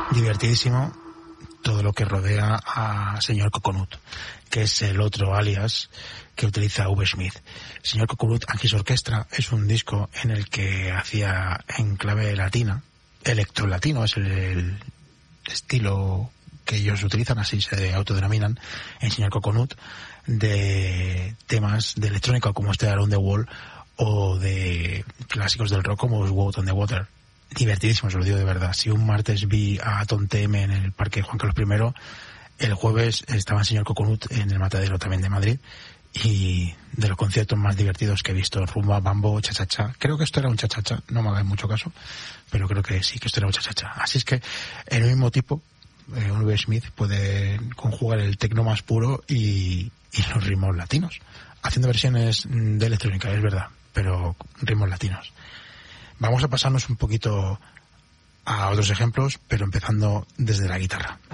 divertidísimo todo lo que rodea a Señor Coconut, que es el otro alias que utiliza V. Smith. Señor Coconut and His Orchestra es un disco en el que hacía en clave latina, electrolatino es el estilo que ellos utilizan, así se autodenominan en Señor Coconut, de temas de electrónica como este Around the Wall o de clásicos del rock como Walk on the Water. Divertidísimo, os lo digo de verdad. Si un martes vi a Tom TM en el Parque Juan Carlos I, el jueves estaba el Señor Coconut en el Matadero también de Madrid, y de los conciertos más divertidos que he visto: rumba, bambo, cha-cha-cha. Creo que esto era un cha-cha-cha, no me hagáis mucho caso, pero creo que sí, que esto era un cha-cha-cha. Así es que el mismo tipo, un V. Smith, puede conjugar el tecno más puro y los ritmos latinos, haciendo versiones de electrónica, es verdad, pero ritmos latinos. Vamos a pasarnos un poquito a otros ejemplos, pero empezando desde la guitarra.